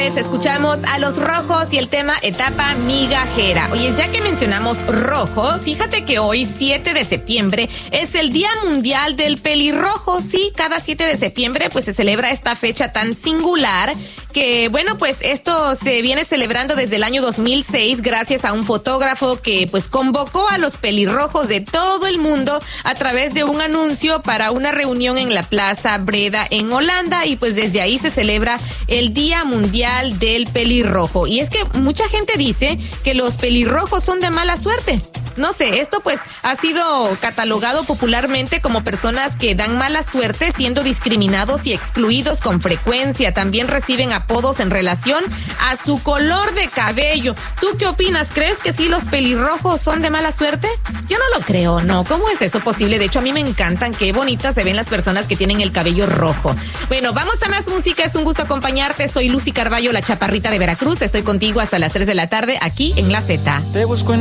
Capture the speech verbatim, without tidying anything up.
Escuchamos a Los Rojos y el tema Etapa Migajera. Oye, ya que mencionamos rojo, fíjate que hoy, siete de septiembre, es el Día Mundial del Pelirrojo. Sí, cada siete de septiembre pues se celebra esta fecha tan singular que, bueno, pues esto se viene celebrando desde el año dos mil seis gracias a un fotógrafo que pues convocó a los pelirrojos de todo el mundo a través de un anuncio para una reunión en la Plaza Breda en Holanda, y pues desde ahí se celebra el Día Mundial del Pelirrojo. Y es que mucha gente dice que los pelirrojos son de mala suerte. No sé, esto pues ha sido catalogado popularmente como personas que dan mala suerte, siendo discriminados y excluidos con frecuencia. También reciben apodos en relación a su color de cabello. ¿Tú qué opinas? ¿Crees que sí los pelirrojos son de mala suerte? Yo no lo creo, no. ¿Cómo es eso posible? De hecho, a mí me encantan. Qué bonitas se ven las personas que tienen el cabello rojo. Bueno, vamos a más música. Es un gusto acompañarte. Soy Lucy Carballo, la chaparrita de Veracruz. Estoy contigo hasta las tres de la tarde aquí en La Z. Te busco en